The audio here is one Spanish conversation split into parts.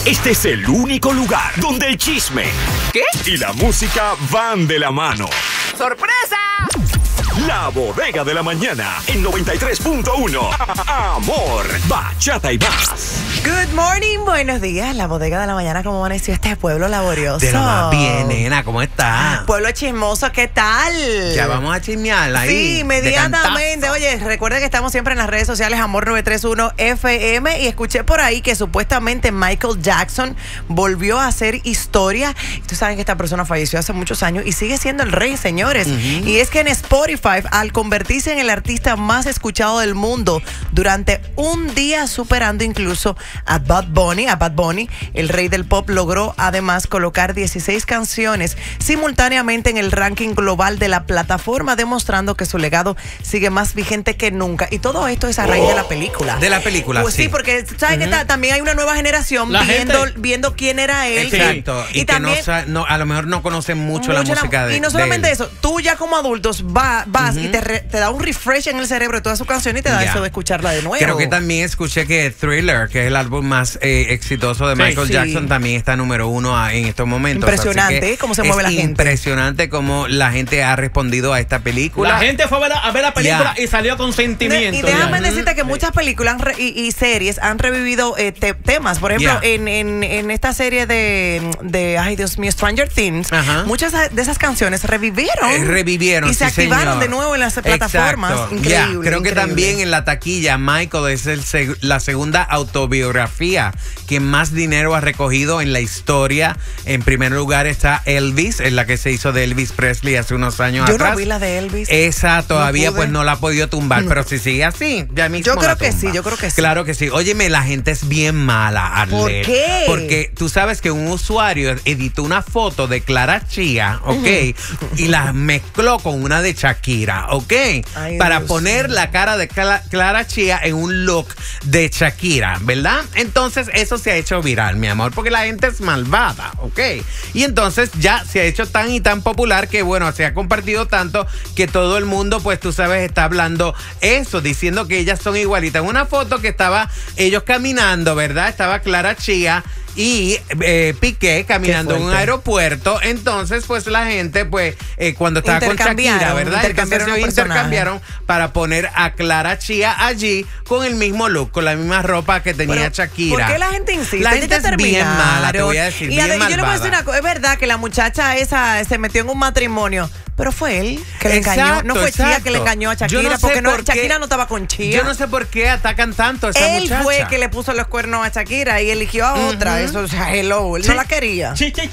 Este es el único lugar donde el chisme, ¿qué? Y la música van de la mano. ¡Sorpresa! La Bodega de la Mañana en 93.1. Amor, bachata y más. Good morning, buenos días. La Bodega de la Mañana, ¿cómo amaneció este pueblo laborioso? De lo más bien, nena, ¿cómo estás? Pueblo chismoso, ¿qué tal? Ya vamos a chismear ahí. Sí, inmediatamente. Oye, recuerden que estamos siempre en las redes sociales Amor 931 FM y escuché por ahí que supuestamente Michael Jackson volvió a hacer historia. Tú sabes que esta persona falleció hace muchos años y sigue siendo el rey, señores. Y es que en Spotify, al convertirse en el artista más escuchado del mundo durante un día, superando incluso a Bad Bunny, el rey del pop, logró además colocar 16 canciones simultáneamente en el ranking global de la plataforma, demostrando que su legado sigue más vigente que nunca. Y todo esto es a raíz de la película. De la película, pues sí, porque sabes que también hay una nueva generación viendo quién era él. Exacto. Y que también, a lo mejor no conocen mucho la música de él. Y no solamente eso, tú ya como adultos vas y te da un refresh en el cerebro de toda su canción y te da eso de escucharla de nuevo. Creo que también escuché que Thriller, que es el álbum más exitoso de Michael Jackson, también está número 1 en estos momentos. Impresionante cómo se mueve la gente. Impresionante cómo la gente ha respondido a esta película. La gente fue a ver la película y salió con sentimiento. Y déjame decirte que muchas películas y series han revivido temas. Por ejemplo, en esta serie de ay Dios mío, Stranger Things, muchas de esas canciones revivieron. Y se activaron de nuevo en las plataformas. Increíble. Creo que también en la taquilla Michael es la segunda autobiografía que más dinero ha recogido en la historia. En primer lugar está Elvis, en la que se hizo de Elvis Presley hace unos años atrás. Yo no vi la de Elvis. Esa todavía pues no la ha podido tumbar, pero si sigue así, ya mismo yo creo que sí. Claro que sí. Óyeme, la gente es bien mala, Arlet. ¿Por qué? Porque tú sabes que un usuario editó una foto de Clara Chía, ¿ok? Y la mezcló con una de Shakira, ¿ok? Ay, para Dios poner la cara de Clara Chía en un look de Shakira, ¿verdad? Entonces eso se ha hecho viral, mi amor, porque la gente es malvada, ¿ok? Y entonces ya se ha hecho tan y tan popular que, bueno, se ha compartido tanto que todo el mundo, pues tú sabes, está hablando eso, diciendo que ellas son igualitas. En una foto que estaba ellos caminando, ¿verdad? Estaba Clara Chía y Piqué caminando en un aeropuerto. Entonces, pues la gente, pues, cuando estaba con Shakira, ¿verdad? Intercambiaron para poner a Clara Chía allí con el mismo look, con la misma ropa que tenía Shakira. ¿Por qué la gente insiste? La gente es bien mala, te voy a decir, bien malvada. Yo le voy a decir una cosa, es verdad que la muchacha esa se metió en un matrimonio, pero fue él que le engañó. No fue Chía que le engañó a Shakira, porque Shakira no estaba con Chía. Yo no sé por qué atacan tanto a esa muchacha. Él fue que le puso los cuernos a Shakira y eligió a otra. Eso, o sea, él no la quería.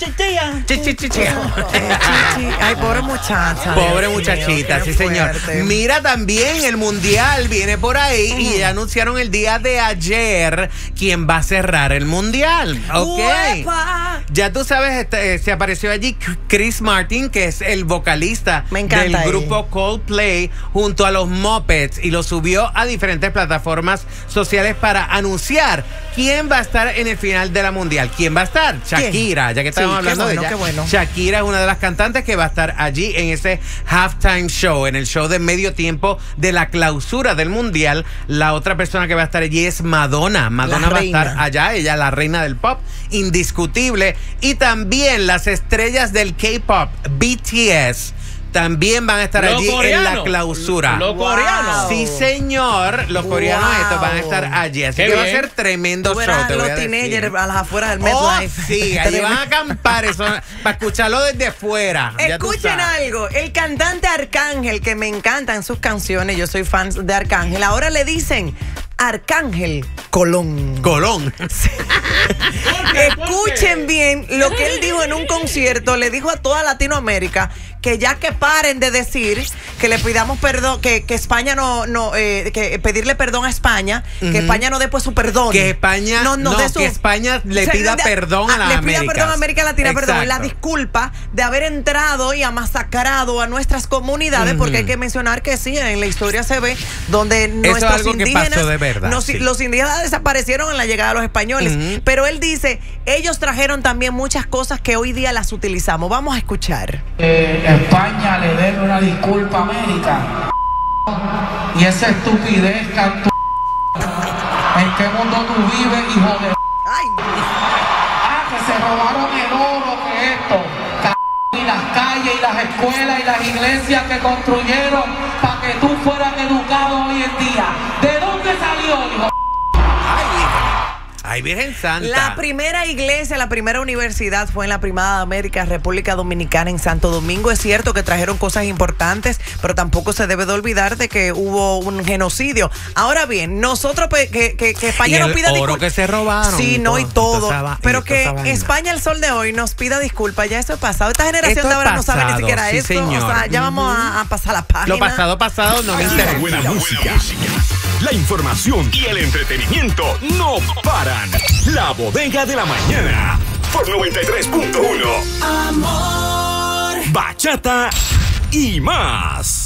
Ay, pobre muchacha. Pobre muchachita, sí, señor. Mira, también el Mundial viene por ahí y ya anunciaron el día de ayer quién va a cerrar el Mundial. Ok. Ya tú sabes, se apareció allí Chris Martin, que es el vocalista del grupo Coldplay, junto a los Muppets, y lo subió a diferentes plataformas sociales para anunciar quién va a estar en el final de la Mundial. ¿Quién va a estar? Shakira, ya que estamos hablando de ella. Shakira es una de las cantantes que va a estar allí en ese halftime show, en el show de medio tiempo de la clausura del Mundial. La otra persona que va a estar allí es Madonna. Madonna va a estar allá, ella la reina del pop, indiscutible. Y también las estrellas del K-pop, BTS, también van a estar allí en la clausura. Los coreanos. Sí, señor. Los coreanos estos van a estar allí. Así que va a ser tremendo show, te voy a decir. Los teenagers a las afueras del MetLife. Sí, allí van a acampar eso, para escucharlo desde fuera. Escuchen algo. El cantante Arcángel, que me encantan sus canciones, yo soy fan de Arcángel, ahora le dicen Arcángel Colón. Sí. Escuchen bien lo que él dijo en un concierto. Le dijo a toda Latinoamérica que ya que paren de decir que le pidamos perdón, que España que pedirle perdón a España, que España no dé pues su perdón. Que España que España le pida perdón a la América. Le pida perdón a América Latina, perdón, la disculpa de haber entrado y masacrado a nuestras comunidades, porque hay que mencionar que sí, en la historia se ve donde nuestros indígenas, que pasó de verdad, los indígenas desaparecieron en la llegada de los españoles, pero él dice, ellos trajeron también muchas cosas que hoy día las utilizamos. Vamos a escuchar. España le debe una disculpa a América y esa estupidez que ¿en qué mundo tú vives, hijo de? Ay. escuelas y las iglesias que construyeron para que tú fueras educado hoy en día. ¿De dónde salió, hijo? Ay, Virgen Santa. La primera iglesia, la primera universidad fue en la Primada de América, República Dominicana, en Santo Domingo. Es cierto que trajeron cosas importantes, pero tampoco se debe de olvidar de que hubo un genocidio. Ahora bien, nosotros que España nos pida disculpas. Que se robaron. Sí, no, y todo. Pero que España al sol de hoy nos pida disculpas, ya eso es pasado. Esta generación de ahora no sabe ni siquiera sí, eso. Señor. O sea, ya vamos a pasar la página. Lo pasado no me interesa. La buena música, la información y el entretenimiento no paran. La Bodega de la Mañana por 93.1. Amor, bachata y más.